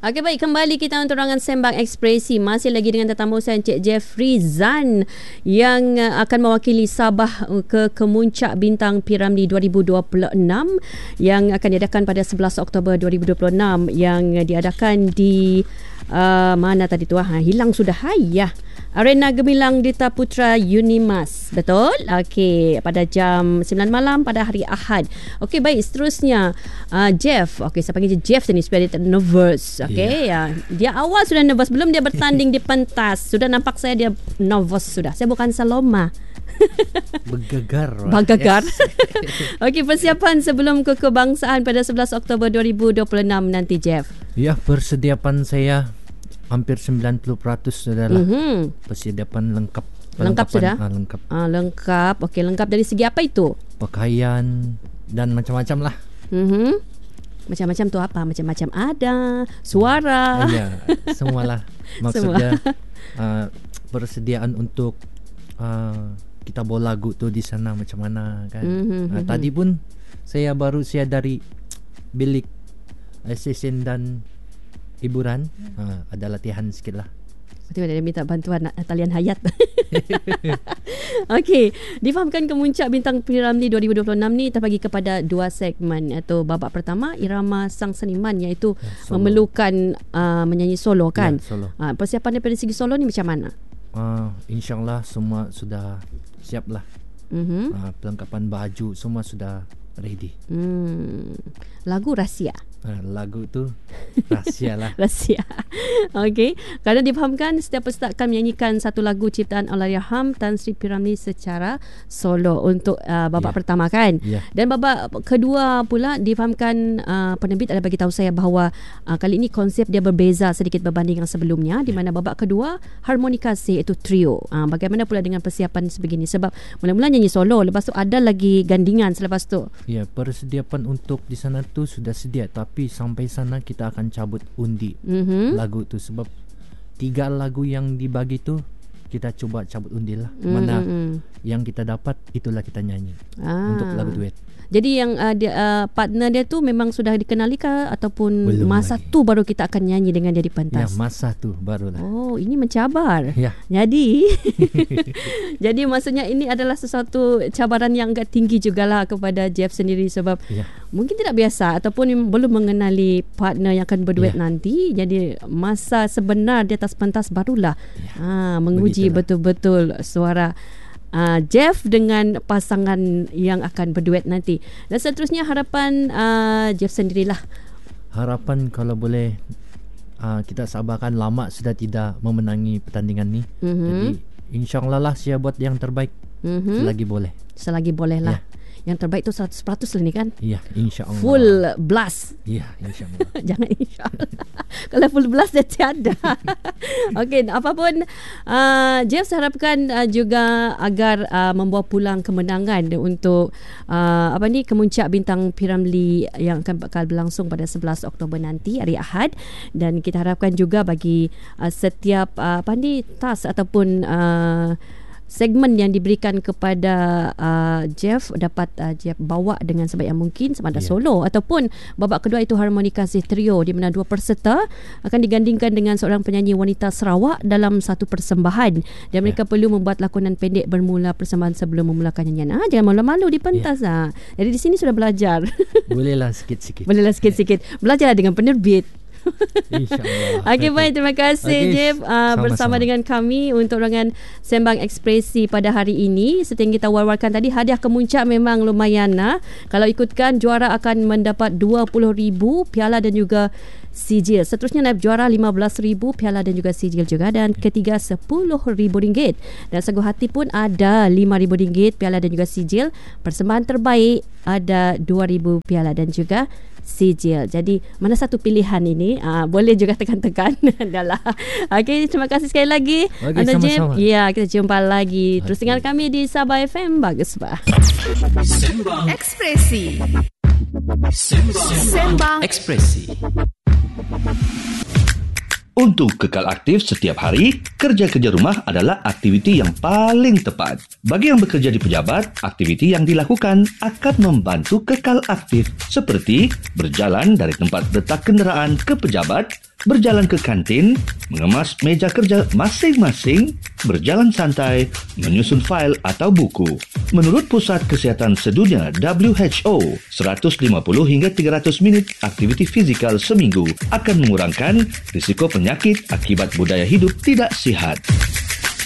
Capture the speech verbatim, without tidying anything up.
Okey, baik, kembali kita untuk rangan Sembang Ekspresi. Masih lagi dengan tetamu saya Encik Jeffrey Zan yang uh, akan mewakili Sabah uh, ke Kemuncak Bintang P Ramlee dua ribu dua puluh enam yang akan diadakan pada sebelas Oktober dua ribu dua puluh enam, yang uh, diadakan di uh, mana tadi tu? Ha, hilang sudah. Hai ya. Arena Gemilang Dita Putra Unimas. Betul? Okey, pada jam sembilan malam pada hari Ahad. Okey, baik, seterusnya uh, Jeff. Okey, saya panggil je Jeff ni supaya dia tak nervous. Okey, yeah. ya. Dia awal sudah nervous belum dia bertanding di pentas. Sudah nampak saya dia nervous sudah. Saya bukan Saloma. Bergegar. Bergegar. Yes. Okey, persiapan sebelum kekebangsaan pada sebelas Oktober dua ribu dua puluh enam nanti, Jeff. Ya, persiapan saya hampir sembilan puluh peratus sudah lah. Mm-hmm. Persiapan lengkap. Lengkap sudah? Ah, lengkap. Ah, lengkap. Okey, lengkap dari segi apa itu? Pakaian dan macam-macam lah. Mm-hmm. Macam-macam tu apa? Macam-macam ada. Suara. Ya, semualah. Maksudnya uh, persediaan untuk uh, kita bawa lagu tu di sana macam mana kan. Mm-hmm. Uh, tadi pun saya baru siap dari bilik asisten dan hiburan, ha, ada latihan sikit lah. Betul, dia minta bantuan talian hayat. Okey, difahamkan Kemuncak Bintang P Ramlee dua ribu dua puluh enam ni terbagi kepada dua segmen, iaitu babak pertama irama sang seniman, iaitu ya, memerlukan uh, menyanyi solo kan. Ya, solo. Uh, persiapan daripada segi solo ni macam mana? Uh, InsyaAllah semua sudah siap lah. Mm-hmm. Uh, pelengkapan baju semua sudah ready. Hmm. Lagu rahsia. Uh, lagu tu rahsia lah. Rahsia. Okey. Kerana difahamkan setiap peserta akan menyanyikan satu lagu ciptaan Allahyarham Tan Sri P Ramlee secara solo untuk uh, babak yeah. pertama kan. Yeah. Dan babak kedua pula difahamkan uh, penerbit ada bagi tahu saya bahawa uh, kali ini konsep dia berbeza sedikit berbanding yang sebelumnya, di mana babak kedua harmonikasi iaitu trio. Uh, bagaimana pula dengan persiapan sebegini? Sebab mula-mula nyanyi solo, lepas tu ada lagi gandingan selepas tu. Ya, persediaan untuk di sana tu sudah sedia, tapi sampai sana kita akan cabut undi mm-hmm. lagu tu, sebab tiga lagu yang dibagi tu kita cuba cabut undi lah. Mm-hmm. Mana yang kita dapat itulah kita nyanyi ah. untuk lagu duet. Jadi yang uh, dia, uh, partner dia tu memang sudah dikenali kah ataupun belum masa lagi. Tu baru kita akan nyanyi dengan dia di pentas? Ya, masa tu barulah. Oh, ini mencabar. Ya. Jadi jadi maksudnya ini adalah sesuatu cabaran yang agak tinggi jugalah kepada Jeff sendiri, sebab ya. mungkin tidak biasa ataupun belum mengenali partner yang akan berduet ya. nanti. Jadi masa sebenar di atas pentas barulah ya. ha, menguji begitulah. Betul-betul suara Uh, Jeff dengan pasangan yang akan berduet nanti. Dan seterusnya harapan uh, Jeff sendirilah. Harapan kalau boleh uh, kita sabarkan, lama sudah tidak memenangi pertandingan ni. Mm-hmm. Jadi insyaAllah lah saya buat yang terbaik mm-hmm. selagi boleh. Selagi boleh lah. Ya. Yang terbaik tu seratus peratus lah ni kan? Ya, insyaAllah. Full blast. Ya, insyaAllah. Jangan insyaAllah. Kalau full blast dia tiada. Okey, apapun uh, Jeff saya harapkan uh, juga agar uh, membawa pulang kemenangan untuk uh, apa ni Kemuncak Bintang P Ramlee yang akan bakal berlangsung pada sebelas Oktober nanti hari Ahad. Dan kita harapkan juga bagi uh, setiap uh, apa ni task ataupun uh, segmen yang diberikan kepada uh, Jeff dapat uh, Jeff bawa dengan sebaik yang mungkin, sama ada yeah. solo ataupun babak kedua itu harmonikasi trio, di mana dua peserta akan digandingkan dengan seorang penyanyi wanita Sarawak dalam satu persembahan, dan mereka yeah. perlu membuat lakonan pendek bermula persembahan sebelum memulakan nyanyian. Ah, jangan malu-malu di pentas yeah. ah. Jadi di sini sudah belajar. Bolehlah sikit-sikit. Bolehlah sikit-sikit. Belajarlah dengan penerbit. InsyaAllah. Okey, baik, terima kasih okay. Jeff uh, bersama dengan kami untuk rangan Sembang Ekspresi pada hari ini. Seperti yang kita war-warkan tadi, hadiah Kemuncak memang lumayan lah. Kalau ikutkan, juara akan mendapat dua puluh ribu piala dan juga sijil. Seterusnya naib juara lima belas ribu piala dan juga sijil juga, dan ketiga sepuluh ribu ringgit, dan sagu hati pun ada lima ribu ringgit piala dan juga sijil. Persembahan terbaik ada dua ribu piala dan juga sijil. Jadi mana satu pilihan ini? Uh, boleh juga tekan-tekan. Adalah. Okey, terima kasih sekali lagi. Okay, anda sama-sama. Ya, kita jumpa lagi. Terus okay. tinggal kami di Sabah F M. Bagus bah. Sembang Ekspresi. Sembang, Sembang Ekspresi. Untuk kekal aktif setiap hari, kerja-kerja rumah adalah aktiviti yang paling tepat. Bagi yang bekerja di pejabat, aktiviti yang dilakukan akan membantu kekal aktif seperti berjalan dari tempat letak kenderaan ke pejabat, berjalan ke kantin, mengemas meja kerja masing-masing, berjalan santai, menyusun fail atau buku. Menurut Pusat Kesihatan Sedunia W H O, seratus lima puluh hingga tiga ratus minit aktiviti fizikal seminggu akan mengurangkan risiko penyakit akibat budaya hidup tidak sihat.